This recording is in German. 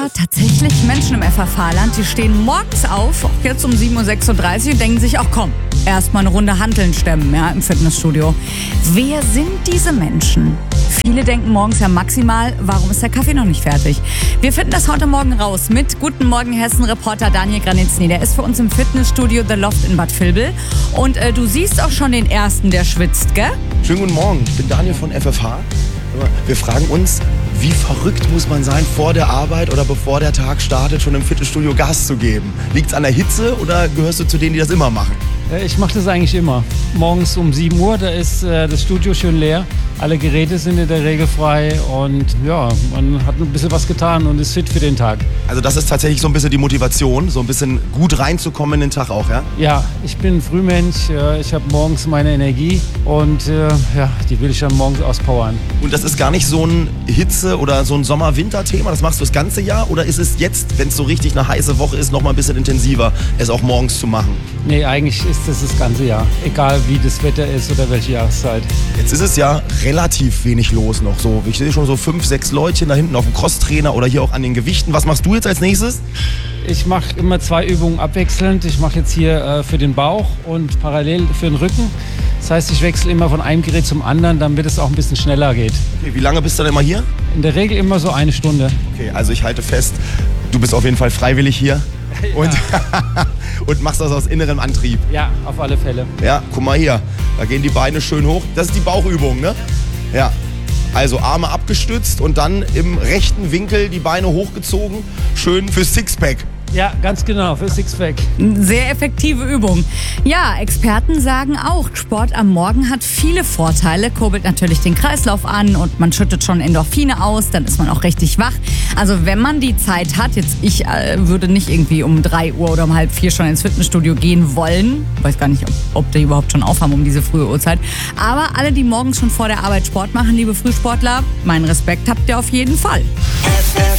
aber tatsächlich Menschen im FFH-Land, die stehen morgens auf, auch jetzt um 7.36 Uhr und denken sich, ach komm, erstmal eine Runde Hanteln stemmen, ja, im Fitnessstudio. Wer sind diese Menschen? Viele denken morgens ja maximal, warum ist der Kaffee noch nicht fertig? Wir finden das heute Morgen raus mit Guten Morgen Hessen-Reporter Daniel Granitzny. Der ist für uns im Fitnessstudio The Loft in Bad Vilbel. Und du siehst auch schon den Ersten, der schwitzt, gell? Schönen guten Morgen, ich bin Daniel von FFH. Wir fragen uns, wie verrückt muss man sein, vor der Arbeit oder bevor der Tag startet, schon im Fitnessstudio Gas zu geben? Liegt es an der Hitze oder gehörst du zu denen, die das immer machen? Ich mache das eigentlich immer. Morgens um 7 Uhr, da ist das Studio schön leer. Alle Geräte sind in der Regel frei und ja, man hat ein bisschen was getan und ist fit für den Tag. Also das ist tatsächlich so ein bisschen die Motivation, so ein bisschen gut reinzukommen in den Tag auch, ja? Ja, ich bin ein Frühmensch, ich habe morgens meine Energie und die will ich dann morgens auspowern. Und das ist gar nicht so ein Hitze- oder so ein Sommer-Winter-Thema, das machst du das ganze Jahr? Oder ist es jetzt, wenn es so richtig eine heiße Woche ist, noch mal ein bisschen intensiver, es auch morgens zu machen? Nee, eigentlich ist das ganze Jahr, egal wie das Wetter ist oder welche Jahreszeit. Jetzt ist es ja relativ wenig los noch. So, ich sehe schon so 5, 6 Leutchen da hinten auf dem Crosstrainer oder hier auch an den Gewichten. Was machst du jetzt als nächstes? Ich mache immer 2 Übungen abwechselnd. Ich mache jetzt hier für den Bauch und parallel für den Rücken. Das heißt, ich wechsle immer von einem Gerät zum anderen, damit es auch ein bisschen schneller geht. Okay, wie lange bist du denn immer hier? In der Regel immer so 1 Stunde. Okay, also ich halte fest, du bist auf jeden Fall freiwillig hier. Und, und machst das aus innerem Antrieb. Ja, auf alle Fälle. Ja, guck mal hier, da gehen die Beine schön hoch. Das ist die Bauchübung, ne? Ja. Also Arme abgestützt und dann im rechten Winkel die Beine hochgezogen. Schön für Sixpack. Ja, ganz genau, für Sixpack. Sehr effektive Übung. Ja, Experten sagen auch, Sport am Morgen hat viele Vorteile, kurbelt natürlich den Kreislauf an und man schüttet schon Endorphine aus, dann ist man auch richtig wach. Also wenn man die Zeit hat, jetzt ich würde nicht irgendwie um 3 Uhr oder um 3:30 schon ins Fitnessstudio gehen wollen. Ich weiß gar nicht, ob die überhaupt schon aufhaben um diese frühe Uhrzeit. Aber alle, die morgens schon vor der Arbeit Sport machen, liebe Frühsportler, meinen Respekt habt ihr auf jeden Fall.